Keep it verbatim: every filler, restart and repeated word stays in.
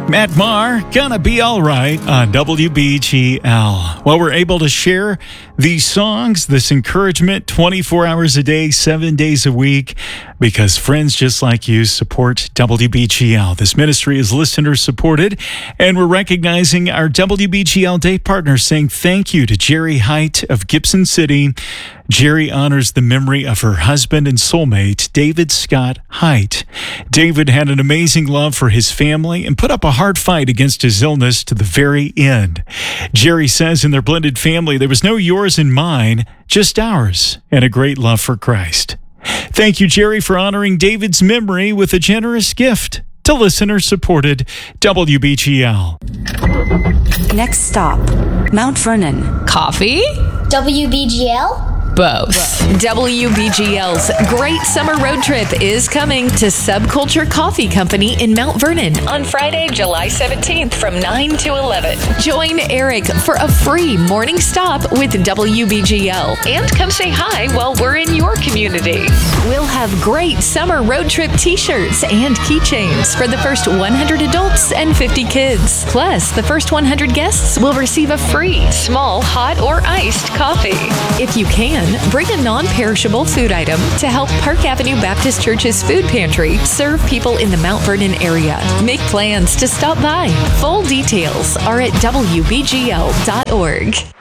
Matt Maher, Gonna Be Alright on W B G L. Well, we're able to share these songs, this encouragement, twenty-four hours a day, seven days a week, because friends just like you support W B G L. This ministry is listener supported, and we're recognizing our W B G L Day partners, saying thank you to Jerry Height of Gibson City. Jerry honors the memory of her husband and soulmate, David Scott Height. David had an amazing love for his family and put up a hard fight against his illness to the very end. Jerry says in their blended family, there was no yours and mine, just ours, and a great love for Christ. Thank you, Jerry, for honoring David's memory with a generous gift to listener-supported W B G L. Next stop, Mount Vernon. Coffee? W B G L? Both. W B G L's Great Summer Road Trip is coming to Subculture Coffee Company in Mount Vernon on Friday, July seventeenth from nine to eleven. Join Eric for a free morning stop with W B G L and come say hi while we're in your community. We'll have great summer road trip t-shirts and keychains for the first one hundred adults and fifty kids. Plus, the first one hundred guests will receive a free small hot or iced coffee. If you can, bring a non-perishable food item to help Park Avenue Baptist Church's food pantry serve people in the Mount Vernon area. Make plans to stop by. Full details are at W B G L dot org.